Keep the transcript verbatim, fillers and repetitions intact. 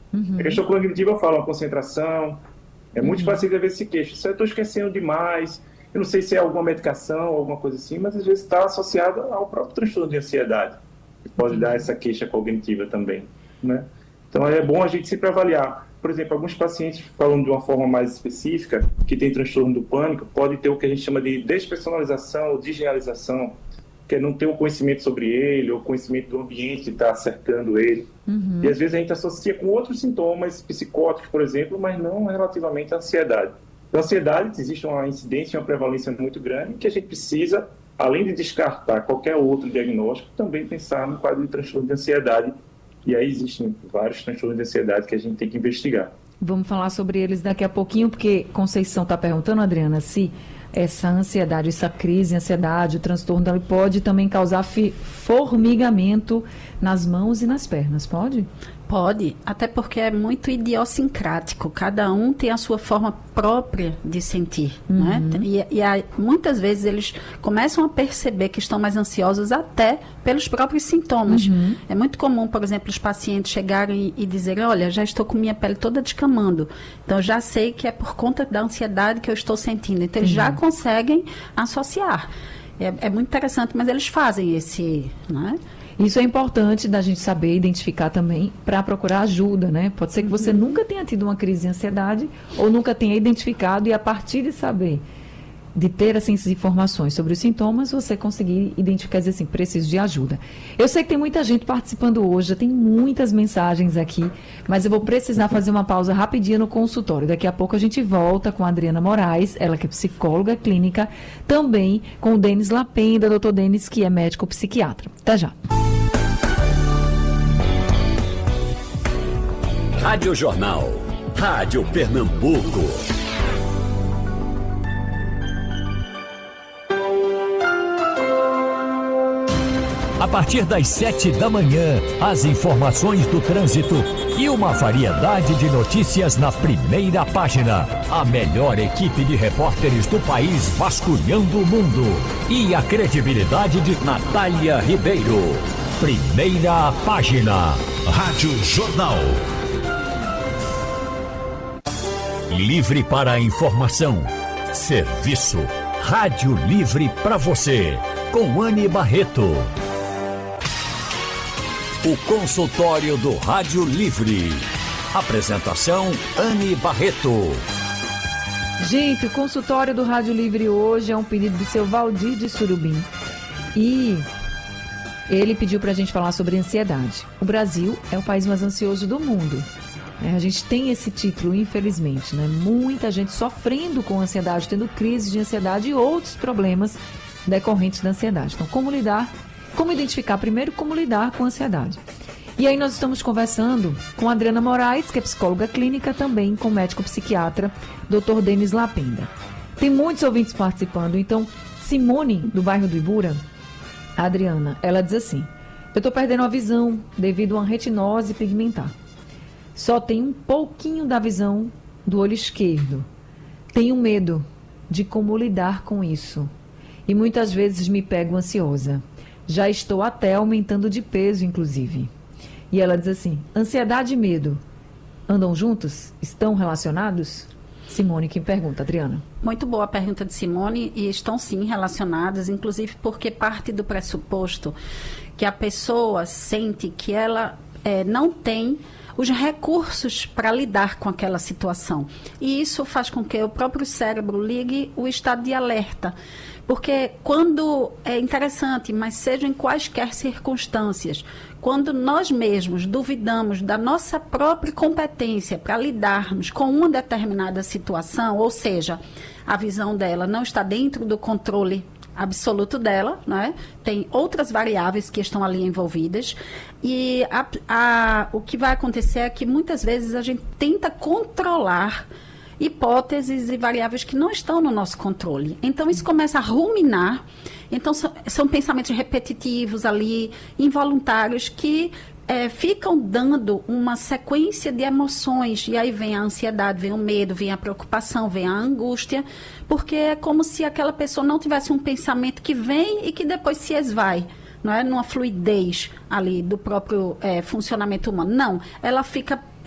Uhum. A questão cognitiva fala uma concentração, é, muitos Uhum. pacientes às vezes se queixam, se eu estou esquecendo demais, eu não sei se é alguma medicação, alguma coisa assim, mas às vezes está associado ao próprio transtorno de ansiedade, que pode dar Entendi. essa queixa cognitiva também, né? Então é bom a gente sempre avaliar. Por exemplo, alguns pacientes, falando de uma forma mais específica, que tem transtorno do pânico, pode ter o que a gente chama de despersonalização ou desrealização, que é não ter o conhecimento sobre ele, ou conhecimento do ambiente que está cercando ele. E Uhum. às vezes a gente associa com outros sintomas psicóticos, por exemplo, mas não relativamente à ansiedade. Então, a ansiedade, existe uma incidência e uma prevalência muito grande que a gente precisa, além de descartar qualquer outro diagnóstico, também pensar no quadro de transtorno de ansiedade. E aí existem vários transtornos de ansiedade que a gente tem que investigar. Vamos falar sobre eles daqui a pouquinho, porque Conceição está perguntando, Adriana, se essa ansiedade, essa crise, ansiedade, o transtorno dela pode também causar fi- formigamento nas mãos e nas pernas, pode? Pode, até porque é muito idiosincrático. Cada um tem a sua forma própria de sentir, Uhum. né? E, e aí, muitas vezes eles começam a perceber que estão mais ansiosos até pelos próprios sintomas. Uhum. É muito comum, por exemplo, os pacientes chegarem e dizerem, olha, já estou com minha pele toda descamando. Então, eu já sei que é por conta da ansiedade que eu estou sentindo. Então, eles já conseguem associar. É, é muito interessante, mas eles fazem esse, né? Isso é importante da gente saber identificar também para procurar ajuda, né? Pode ser que você nunca tenha tido uma crise de ansiedade ou nunca tenha identificado e a partir de saber, de ter essas informações sobre os sintomas, você conseguir identificar e dizer assim, preciso de ajuda. Eu sei que tem muita gente participando hoje, já tem muitas mensagens aqui, mas eu vou precisar fazer uma pausa rapidinha no consultório. Daqui a pouco a gente volta com a Adriana Moraes, ela que é psicóloga clínica, também com o Denis Lapenda, doutor Denis, que é médico psiquiatra. Até já. Rádio Jornal, Rádio Pernambuco. A partir das sete da manhã, as informações do trânsito e uma variedade de notícias na primeira página. A melhor equipe de repórteres do país vasculhando o mundo. E a credibilidade de Natália Ribeiro. Primeira página. Rádio Jornal. Livre para a informação. Serviço. Rádio Livre para você. Com Anne Barreto. O consultório do Rádio Livre. Apresentação Anne Barreto. Gente, o consultório do Rádio Livre hoje é um pedido do seu Valdir de Surubim. E ele pediu para a gente falar sobre ansiedade. O Brasil é o país mais ansioso do mundo. É, a gente tem esse título, infelizmente, né? Muita gente sofrendo com ansiedade, tendo crises de ansiedade e outros problemas decorrentes da ansiedade. Então, como lidar, como identificar primeiro como lidar com a ansiedade. E aí nós estamos conversando com a Adriana Moraes, que é psicóloga clínica, também com o médico psiquiatra, doutor Denis Lapenda. Tem muitos ouvintes participando, então, Simone, do bairro do Ibura, a Adriana, ela diz assim, eu estou perdendo a visão devido a uma retinose pigmentar. Só tenho um pouquinho da visão do olho esquerdo. Tenho medo de como lidar com isso. E muitas vezes me pego ansiosa. Já estou até aumentando de peso, inclusive. E ela diz assim, ansiedade e medo andam juntos? Estão relacionados? Simone, que pergunta, Adriana. Muito boa a pergunta de Simone, e estão sim relacionadas, inclusive porque parte do pressuposto que a pessoa sente que ela é, não tem os recursos para lidar com aquela situação. E isso faz com que o próprio cérebro ligue o estado de alerta. Porque quando, é interessante, mas seja em quaisquer circunstâncias, quando nós mesmos duvidamos da nossa própria competência para lidarmos com uma determinada situação, ou seja, a visão dela não está dentro do controle absoluto dela, né? Tem outras variáveis que estão ali envolvidas, e a, a, o que vai acontecer é que muitas vezes a gente tenta controlar hipóteses e variáveis que não estão no nosso controle. Então, isso começa a ruminar. Então, são, são pensamentos repetitivos ali, involuntários, que é, ficam dando uma sequência de emoções. E aí vem a ansiedade, vem o medo, vem a preocupação, vem a angústia, porque é como se aquela pessoa não tivesse um pensamento que vem e que depois se esvai. Não é numa fluidez ali do próprio é, funcionamento humano. Não, ela fica